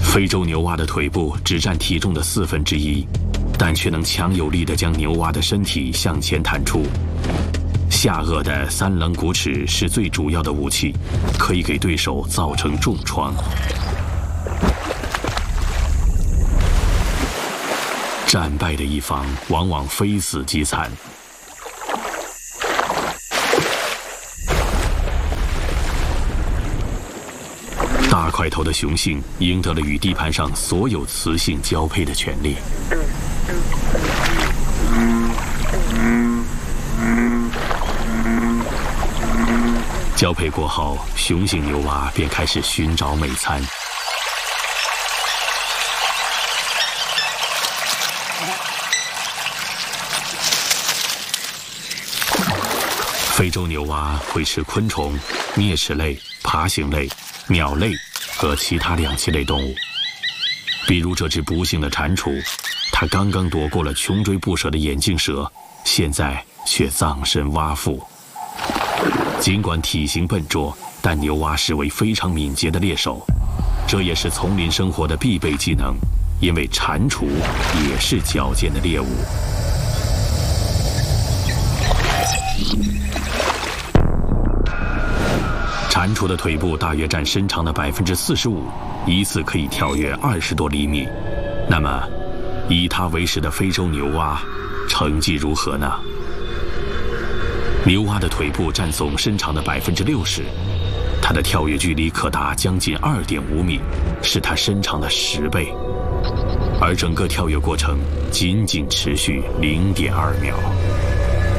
非洲牛蛙的腿部只占体重的1/4，但却能强有力地将牛蛙的身体向前弹出。下颚的3棱骨齿是最主要的武器，可以给对手造成重创。战败的一方往往非死即残。大块头的雄性赢得了与地盘上所有雌性交配的权利。交配过后，雄性牛蛙便开始寻找美餐。非洲牛蛙会吃昆虫、啮齿类、爬行类、鸟类和其他两栖类动物，比如这只不幸的蟾蜍，它刚刚躲过了穷追不舍的眼镜蛇，现在却葬身蛙腹。尽管体型笨拙，但牛蛙实为非常敏捷的猎手，这也是丛林生活的必备技能，因为蟾蜍也是矫健的猎物。蟾蜍的腿部大约占身长的45%，一次可以跳跃20多厘米。那么，以它为食的非洲牛蛙，成绩如何呢？牛蛙的腿部占总身长的60%，它的跳跃距离可达将近2.5米，是它身长的10倍，而整个跳跃过程仅仅持续0.2秒。